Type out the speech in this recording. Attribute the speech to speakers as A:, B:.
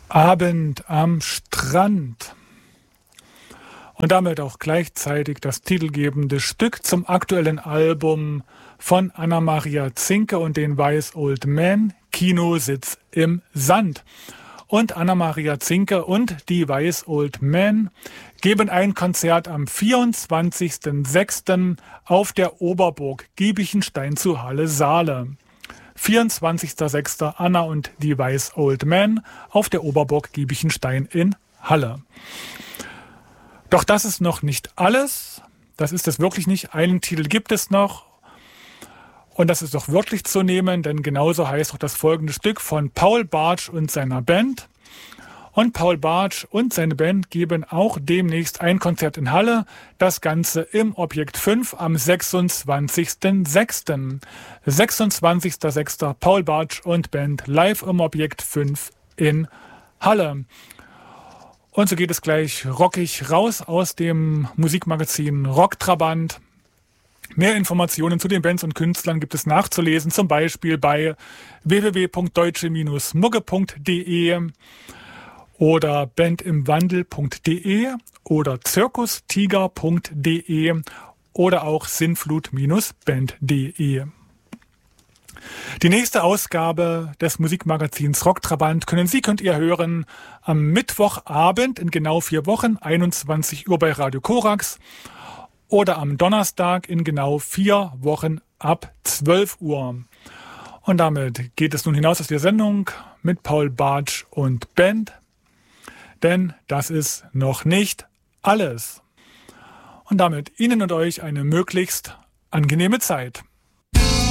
A: Abend am Strand. Und damit auch gleichzeitig das titelgebende Stück zum aktuellen Album von Anna-Maria Zinke und den Wise Old Men, Kinositz im Sand. Und Anna-Maria Zinke und die Wise Old Men geben ein Konzert am 24.06. auf der Oberburg Giebichenstein zu Halle Saale. 24.06. Anna und die Wise Old Men auf der Oberburg Giebichenstein in Halle. Doch das ist noch nicht alles. Das ist es wirklich nicht. Einen Titel gibt es noch. Und das ist doch wirklich zu nehmen, denn genauso heißt auch das folgende Stück von Paul Bartsch und seiner Band. Und Paul Bartsch und seine Band geben auch demnächst ein Konzert in Halle. Das Ganze im Objekt 5 am 26.06. 26.06. Paul Bartsch und Band live im Objekt 5 in Halle. Und so geht es gleich rockig raus aus dem Musikmagazin Rocktrabant. Mehr Informationen zu den Bands und Künstlern gibt es nachzulesen, zum Beispiel bei www.deutsche-mugge.de oder bandimwandel.de oder zirkustiger.de oder auch sinnflut-band.de. Die nächste Ausgabe des Musikmagazins Rocktrabant könnt ihr hören am Mittwochabend in genau 4 Wochen, 21 Uhr bei Radio Korax oder am Donnerstag in genau 4 Wochen ab 12 Uhr. Und damit geht es nun hinaus aus der Sendung mit Paul Bartsch und Band, denn das ist noch nicht alles. Und damit Ihnen und euch eine möglichst angenehme Zeit.